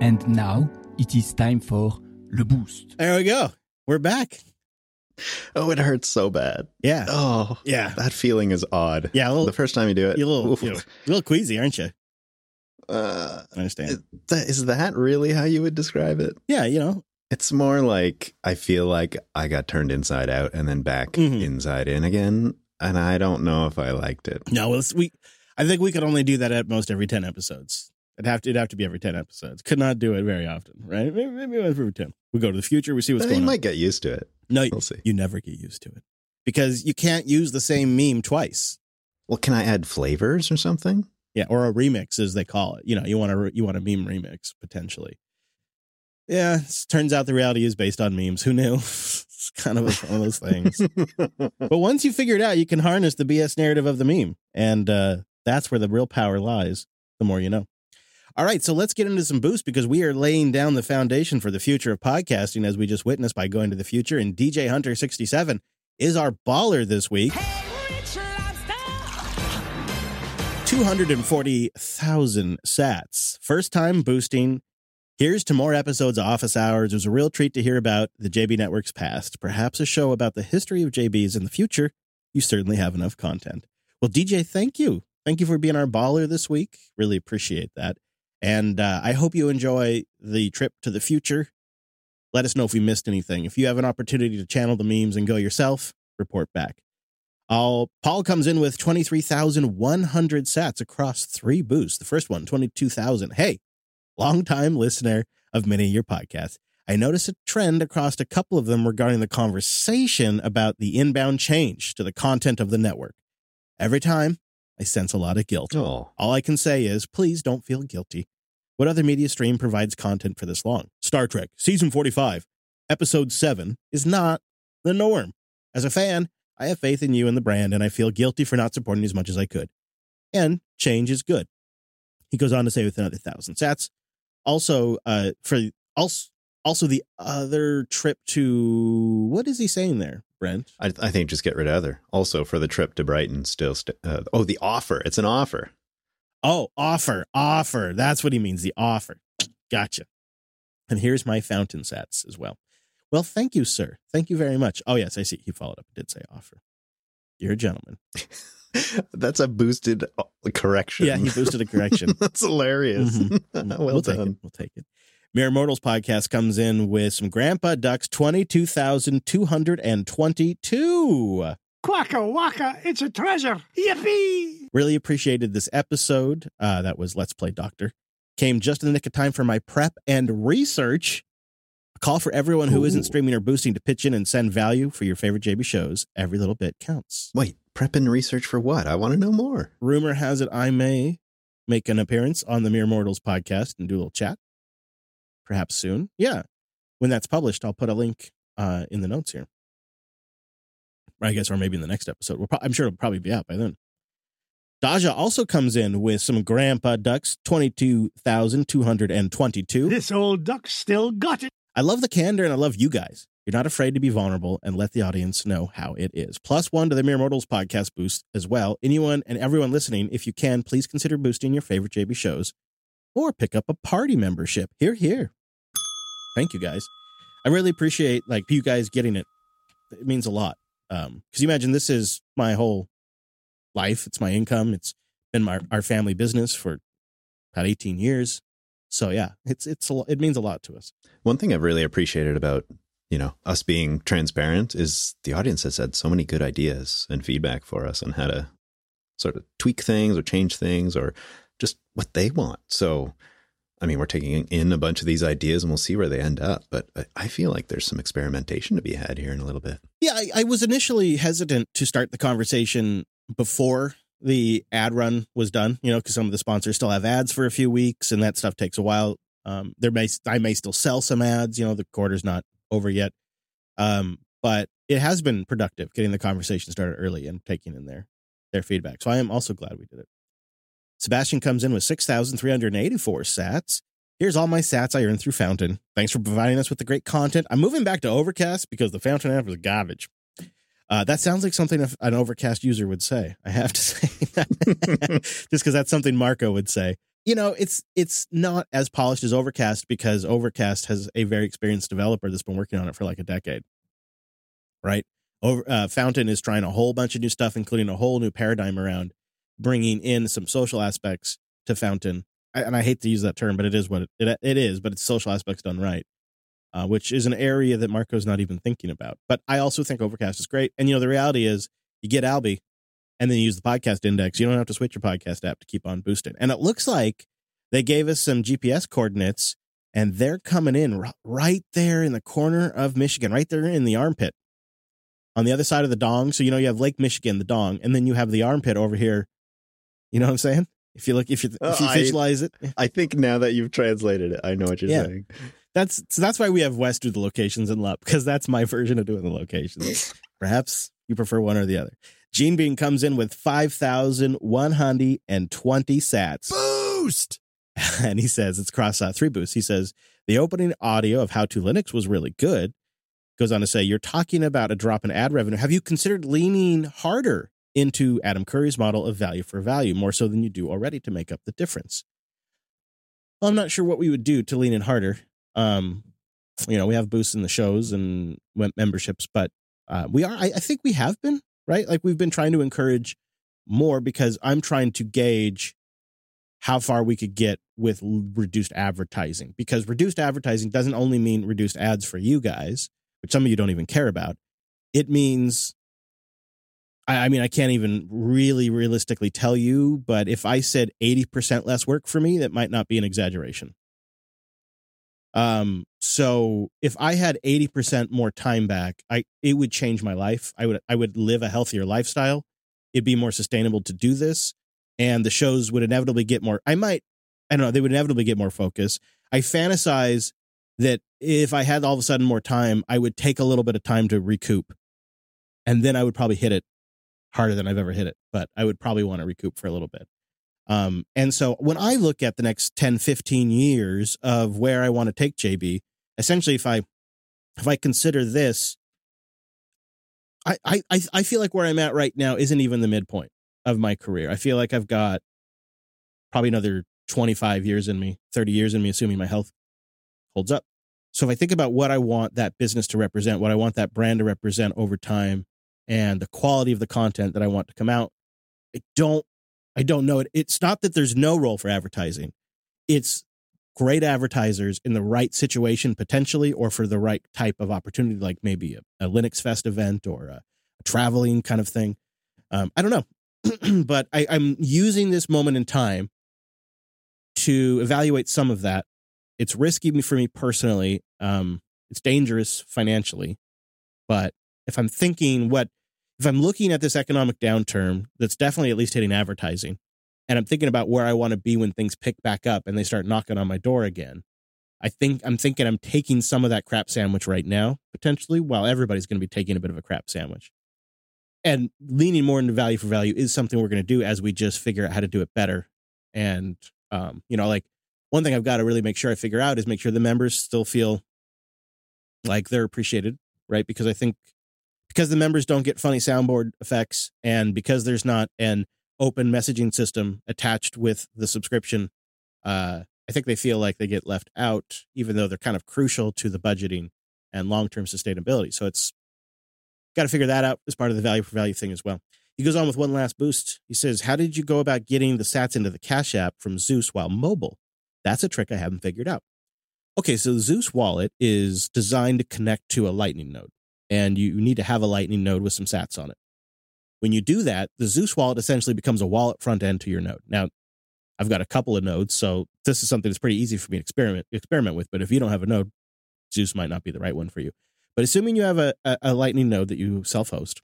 And now it is time for Le Boost. There we go. We're back. Oh, it hurts so bad. Yeah. Oh, yeah. That feeling is odd. Yeah. The first time you do it. You're a little queasy, aren't you? I understand. Is that really how you would describe it? Yeah, you know. It's more like I feel like I got turned inside out and then back inside in again. And I don't know if I liked it. No, I think we could only do that at most every 10 episodes. It'd have to be every 10 episodes. Could not do it very often, right? Maybe every 10. We go to the future. We see what's going on. You might get used to it. No, we'll see. You never get used to it because you can't use the same meme twice. Well, can I add flavors or something? Yeah, or a remix, as they call it. You know, you want a meme remix potentially. Yeah, it turns out the reality is based on memes. Who knew? It's kind of one of those things. But once you figure it out, you can harness the BS narrative of the meme, and that's where the real power lies. The more you know. All right, so let's get into some boost because we are laying down the foundation for the future of podcasting, as we just witnessed by going to the future. And DJ Hunter 67 is our baller this week. 240,000 sats. First time boosting. Here's to more episodes of Office Hours. It was a real treat to hear about the JB Network's past. Perhaps a show about the history of JBs in the future. You certainly have enough content. Well, DJ, thank you. Thank you for being our baller this week. Really appreciate that. And I hope you enjoy the trip to the future. Let us know if we missed anything. If you have an opportunity to channel the memes and go yourself, report back. Paul comes in with 23,100 sats across 3 boosts. The first one, 22,000. Hey, longtime listener of many of your podcasts. I noticed a trend across a couple of them regarding the conversation about the inbound change to the content of the network. Every time, I sense a lot of guilt. Oh. All I can say is, please don't feel guilty. What other media stream provides content for this long? Star Trek, Season 45, Episode 7 is not the norm. As a fan, I have faith in you and the brand, and I feel guilty for not supporting as much as I could. And change is good. He goes on to say with another 1,000 sats. Also, the other trip to, what is he saying there, Brent? I think just get rid of other. Also for the trip to Brighton, the offer. It's an offer. Oh, offer. That's what he means, the offer. Gotcha. And here's my fountain sats as well. Well, thank you, sir. Thank you very much. Oh, yes, I see. He followed up and did say offer. You're a gentleman. That's a boosted correction. Yeah, he boosted a correction. That's hilarious. Mm-hmm. Well done. We'll take it. Mere Mortals podcast comes in with some Grandpa Ducks 22,222. Quacka waka, it's a treasure. Yippee! Really appreciated this episode. That was Let's Play Doctor. Came just in the nick of time for my prep and research. A call for everyone who isn't streaming or boosting to pitch in and send value for your favorite JB shows. Every little bit counts. Wait, prep and research for what? I want to know more. Rumor has it I may make an appearance on the Mere Mortals podcast and do a little chat. Perhaps soon. Yeah. When that's published, I'll put a link in the notes here. I guess, or maybe in the next episode. I'm sure it'll probably be out by then. Daja also comes in with some Grandpa Ducks, 22,222. This old duck still got it. I love the candor and I love you guys. You're not afraid to be vulnerable and let the audience know how it is. +1 to the Mere Mortals podcast boost as well. Anyone and everyone listening, if you can, please consider boosting your favorite JB shows or pick up a party membership. Here. Thank you guys. I really appreciate you guys getting it. It means a lot. Because you imagine this is my whole life. It's my income. It's been our family business for about 18 years. So yeah, it means a lot to us. One thing I've really appreciated about, us being transparent is the audience has had so many good ideas and feedback for us on how to sort of tweak things or change things or just what they want. So, I mean, we're taking in a bunch of these ideas and we'll see where they end up. But I feel like there's some experimentation to be had here in a little bit. Yeah, I was initially hesitant to start the conversation before the ad run was done, because some of the sponsors still have ads for a few weeks and that stuff takes a while. I may still sell some ads, the quarter's not over yet. But it has been productive getting the conversation started early and taking in their feedback. So I am also glad we did it. Sebastian comes in with 6,384 sats. Here's all my sats I earned through Fountain. Thanks for providing us with the great content. I'm moving back to Overcast because the Fountain app is garbage. That sounds like something an Overcast user would say. I have to say that. Just because that's something Marco would say. it's not as polished as Overcast because Overcast has a very experienced developer that's been working on it for like a decade, right? Fountain is trying a whole bunch of new stuff, including a whole new paradigm around bringing in some social aspects to Fountain. And I hate to use that term, but it is what it is, but it's social aspects done right, which is an area that Marco's not even thinking about. But I also think Overcast is great. And, the reality is you get Alby and then you use the podcast index. You don't have to switch your podcast app to keep on boosting. And it looks like they gave us some GPS coordinates, and they're coming in right there in the corner of Michigan, right there in the armpit on the other side of the Dong. So, you have Lake Michigan, the Dong, and then you have the armpit over here. You know what I'm saying? If you visualize it. I think now that you've translated it, I know what you're saying. That's why we have Wes do the locations and LUP, because that's my version of doing the locations. Perhaps you prefer one or the other. Gene Bean comes in with 5,120 sats. Boost! And he says it's across 3 boosts. He says the opening audio of How to Linux was really good. Goes on to say, you're talking about a drop in ad revenue. Have you considered leaning harder into Adam Curry's model of value for value, more so than you do already, to make up the difference? Well, I'm not sure what we would do to lean in harder. We have boosts in the shows and memberships, but I think we have been, right? Like, we've been trying to encourage more because I'm trying to gauge how far we could get with reduced advertising, because reduced advertising doesn't only mean reduced ads for you guys, which some of you don't even care about. It means, I can't even really realistically tell you, but if I said 80% less work for me, that might not be an exaggeration. So if I had 80% more time back, it would change my life. I would live a healthier lifestyle. It'd be more sustainable to do this. And the shows would inevitably get more, they would inevitably get more focus. I fantasize that if I had all of a sudden more time, I would take a little bit of time to recoup. And then I would probably hit it harder than I've ever hit it. But I would probably want to recoup for a little bit. And so when I look at the next 10, 15 years of where I want to take JB, essentially, if I consider this, I feel like where I'm at right now isn't even the midpoint of my career. I feel like I've got probably another 25 years in me, 30 years in me, assuming my health holds up. So if I think about what I want that business to represent, what I want that brand to represent over time, and the quality of the content that I want to come out, I don't know it. It's not that there's no role for advertising. It's great advertisers in the right situation, potentially, or for the right type of opportunity, like maybe a Linux Fest event or a traveling kind of thing. I don't know. But I'm using this moment in time to evaluate some of that. It's risky for me personally. It's dangerous financially. But if I'm looking at this economic downturn, that's definitely at least hitting advertising, and I'm thinking about where I want to be when things pick back up and they start knocking on my door again, I'm thinking I'm taking some of that crap sandwich right now, potentially, while everybody's going to be taking a bit of a crap sandwich. And leaning more into value for value is something we're going to do as we just figure out how to do it better. And, like, one thing I've got to really make sure I figure out is make sure the members still feel like they're appreciated, right? Because I think because the members don't get funny soundboard effects, and because there's not an open messaging system attached with the subscription, I think they feel like they get left out, even though they're kind of crucial to the budgeting and long-term sustainability. So it's got to figure that out as part of the value for value thing as well. He goes on with one last boost. He says, how did you go about getting the sats into the Cash App from Zeus while mobile? That's a trick I haven't figured out. Okay, so the Zeus wallet is designed to connect to a Lightning node, and you need to have a Lightning node with some sats on it. When you do that, the Zeus wallet essentially becomes a wallet front end to your node. Now, I've got a couple of nodes, so this is something that's pretty easy for me to experiment with, but if you don't have a node, Zeus might not be the right one for you. But assuming you have a Lightning node that you self-host,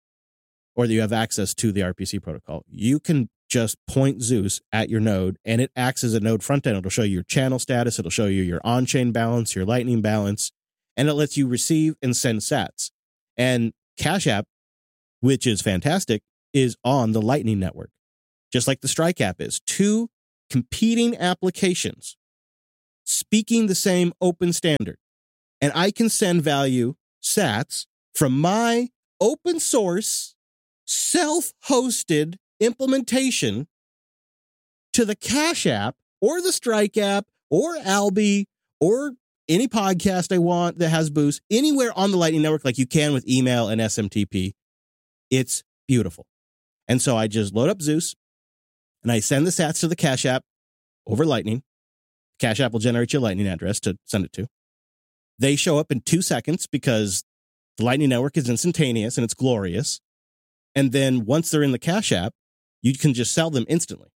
or that you have access to the RPC protocol, you can just point Zeus at your node, and it acts as a node front end. It'll show you your channel status. It'll show you your on-chain balance, your Lightning balance, and it lets you receive and send sats. And Cash App, which is fantastic, is on the Lightning network, just like the Strike app is. Two competing applications speaking the same open standard. And I can send value sats from my open source, self-hosted implementation to the Cash App or the Strike app or Alby or any podcast I want that has Boost anywhere on the Lightning Network like you can with email and SMTP. It's beautiful. And so I just load up Zeus and I send the sats to the Cash App over Lightning. Cash App will generate your Lightning address to send it to. They show up in 2 seconds because the Lightning Network is instantaneous and it's glorious. And then once they're in the Cash App, you can just sell them instantly.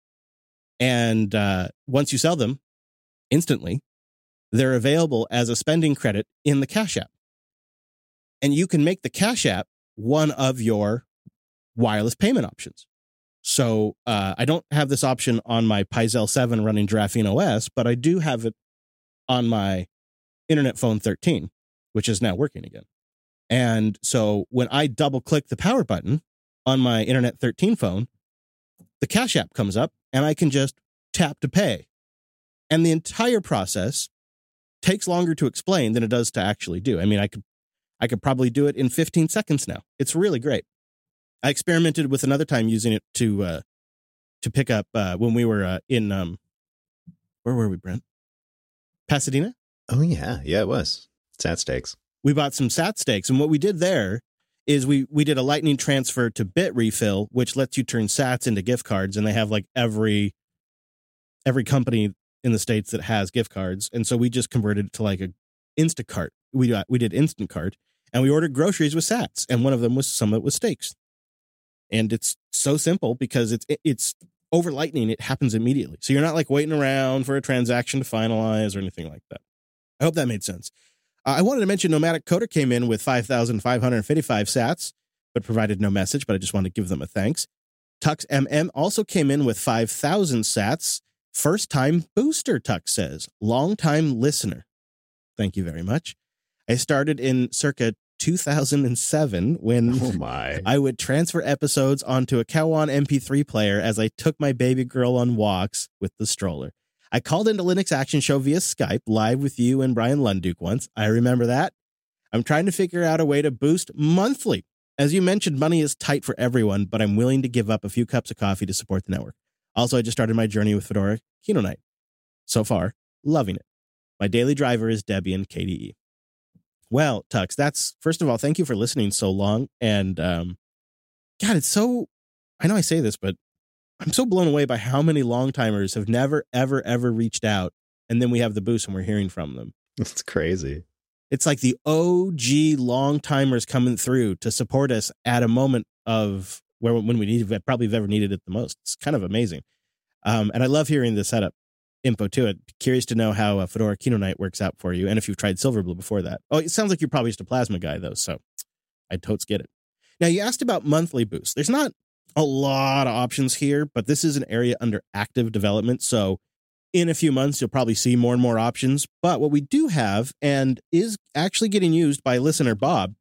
And once you sell them instantly, they're available as a spending credit in the Cash App. And you can make the Cash App one of your wireless payment options. So I don't have this option on my Pizel 7 running Giraffine OS, but I do have it on my Internet Phone 13, which is now working again. And so when I double click the power button on my Internet 13 phone, the Cash App comes up and I can just tap to pay. And the entire process takes longer to explain than it does to actually do. I mean, I could probably do it in 15 seconds now. It's really great. I experimented with another time using it to pick up when we were in where were we, Brent? Pasadena? Oh yeah, it was sat steaks. We bought some sat steaks, and what we did there is we did a Lightning transfer to Bitrefill, which lets you turn sats into gift cards, and they have like every company in the States that has gift cards, and so we just converted it to like a Instacart. We did Instacart, and we ordered groceries with sats, and one of them was some of it was steaks. And it's so simple because it's over Lightning. It happens immediately. So you're not like waiting around for a transaction to finalize or anything like that. I hope that made sense. I wanted to mention Nomadic Coder came in with 5,555 sats, but provided no message, but I just wanted to give them a thanks. Tux MM also came in with 5,000 sats. First time booster, Tux says. Long time listener. Thank you very much. I started in circa 2007 when I would transfer episodes onto a Cowan MP3 player as I took my baby girl on walks with the stroller. I called into Linux Action Show via Skype live with you and Brian Lunduke once. I remember that. I'm trying to figure out a way to boost monthly. As you mentioned, money is tight for everyone, but I'm willing to give up a few cups of coffee to support the network. Also, I just started my journey with Fedora Kino Night. So far, loving it. My daily driver is Debian KDE. Well, Tux, that's, first of all, thank you for listening so long. And, God, it's so, I know I say this, but I'm so blown away by how many long-timers have never, ever, ever reached out. And then we have the boost and we're hearing from them. It's crazy. It's like the OG long-timers coming through to support us at a moment of when we need it, probably have ever needed it the most. It's kind of amazing. And I love hearing the setup info to it. Curious to know how Fedora Kino Night works out for you, and if you've tried Silverblue before that. Oh, it sounds like you're probably just a Plasma guy, though, so I totes get it. Now, you asked about monthly boosts. There's not a lot of options here, but this is an area under active development, so in a few months, you'll probably see more and more options. But what we do have, and is actually getting used by listener Bob,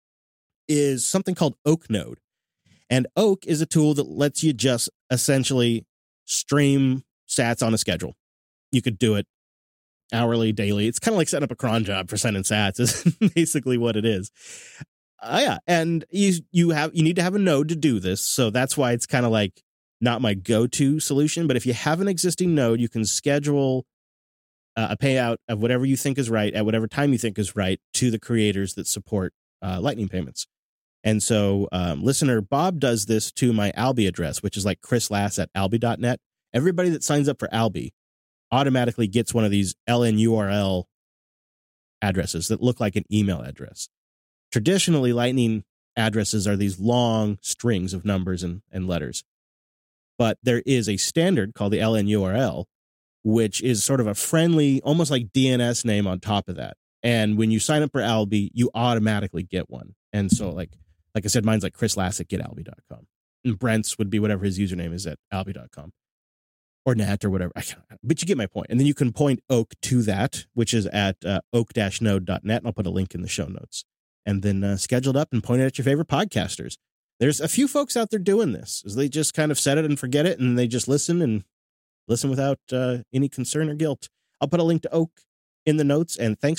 is something called Oak Node. And Oak is a tool that lets you just essentially stream sats on a schedule. You could do it hourly, daily. It's kind of like setting up a cron job for sending sats is basically what it is. Yeah, and you need to have a node to do this, so that's why it's kind of like not my go-to solution. But if you have an existing node, you can schedule a payout of whatever you think is right at whatever time you think is right to the creators that support Lightning payments. And so listener Bob does this to my Alby address, which is like chrislass@alby.net. Everybody that signs up for Alby automatically gets one of these LNURL addresses that look like an email address. Traditionally, Lightning addresses are these long strings of numbers and letters. But there is a standard called the LNURL, which is sort of a friendly, almost like DNS name on top of that. And when you sign up for Alby, you automatically get one. And so like I said, mine's like chrislass@getalby.com. And Brent's would be whatever his username is at alby.com. Or net or whatever. But you get my point. And then you can point Oak to that, which is at oak-node.net. And I'll put a link in the show notes. And then schedule it up and point it at your favorite podcasters. There's a few folks out there doing this. They just kind of set it and forget it, and they just listen without any concern or guilt. I'll put a link to Oak in the notes. And thanks